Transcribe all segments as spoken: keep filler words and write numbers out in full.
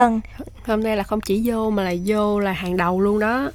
Vâng. Hôm nay là không chỉ vô mà là vô là hàng đầu luôn đó.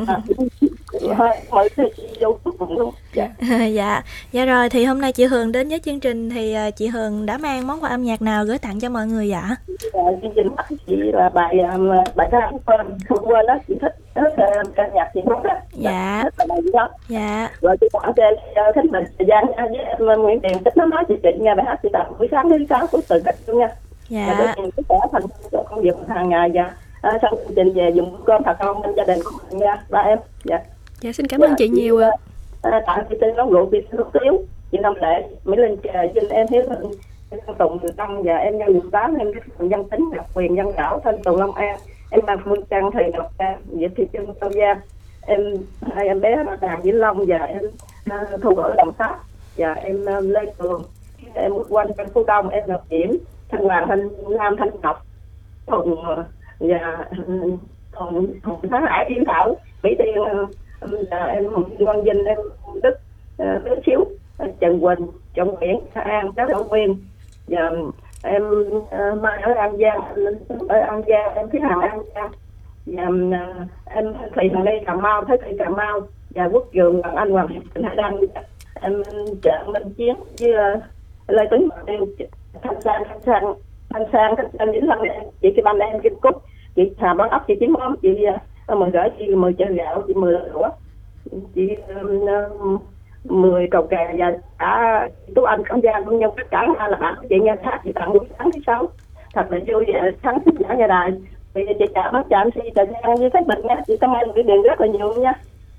Mời chị vô chúc mừng luôn. Dạ. Dạ, dạ rồi thì hôm nay chị Hường đến với chương trình thì à, chị Hường đã mang món quà âm nhạc nào gửi tặng cho mọi người dạ? Dạ, chương trình bắt chị là bài um, bài ca không quên không quên đó, chị thích thích uh, ca nhạc chị nói đó. Dạ. Thích bài này đó. Dạ. Rồi chị quản trên uh, thích mình thời gian nha, với em Nguyễn Tiền thích nó nói chị chị nghe bài hát chị tặng buổi sáng đến sáng cuối tuần cách luôn nha. Dạ. Và để chị sẽ thành cho công việc hàng ngày và uh, sau chương trình về dùng cơm thật không bên gia đình của mình nha ba em. Dạ. Dạ xin cảm ơn chị nhiều ạ. À, tặng chị tên nấu rượu, chị tên nấu tiếu, chị Năm Lệ, Mỹ Linh, Vinh, em Hiếu Thịnh, em Tùng Mười Tâm và em Nhân Mười Tám, em Đức Dân Tính, Ngọc Quyền, Dân Đảo, Thanh Tùng Long An, em Bằng Phương Trăng, Thầy Ngọc Ca, Diệp Thị Trân, Châu Giang, em hai em bé Đàn Vĩnh Long và em uh, Thu ở Đồng Tháp và em uh, Lê Cường, em Quanh Trần Phú Đông, em Ngọc Diễm, Thanh Hoàng, Thanh Nam, Thanh Ngọc, Thùng uh, và Thùng Thùng Thái Hải, Yên Thảo, Mỹ Tiên. Uh, Dạ, em Quang Vinh, em Đức, uh, Đức Xíu, Trần Quỳnh, Trọng Nguyễn, Hà An, Các Động Viên và em uh, Mai ở An Giang, ở An Giang, em Thúy Hằng An Giang và uh, em Thị Hằng Lê Cà Mau, Thế Thị Cà Mau và Quốc Trường, Hoàng Anh, Hoàng Thị Hải Đăng, em Trần Minh Chiến với uh, Lê Tuấn Tiêu, Thanh Sang, Thanh Sang, Thanh Sang, Thanh Sang Vĩnh Long, chị Kim Anh, em Kim Cúc, chị Hà Bán Ốc, chị Chín Món, chị uh, mười gửi chị mười chai gạo, chị mười lửa, chị um, mười cầu kè và cả Tú Anh Cẩm Giang cũng như tất cả là bạn chị nghe hát chị tặng buổi sáng thứ sáu thật là vui vẻ sáng thứ giảng nhà đài. Bây giờ chị chào bác chạm si thời gian với khách mình nha, chị cảm ơn cái điện rất là nhiều nha.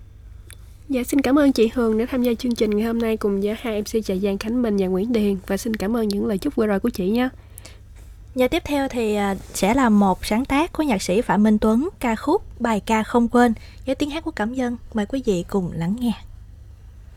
Dạ xin cảm ơn chị Hường đã tham gia chương trình ngày hôm nay cùng với hai em xê Trà Giang Khánh Bình và Nguyễn Điền, và xin cảm ơn những lời chúc vừa rồi của chị nha. Và tiếp theo thì sẽ là một sáng tác của nhạc sĩ Phạm Minh Tuấn, ca khúc Bài Ca Không Quên với tiếng hát của Cẩm Dân. Mời quý vị cùng lắng nghe.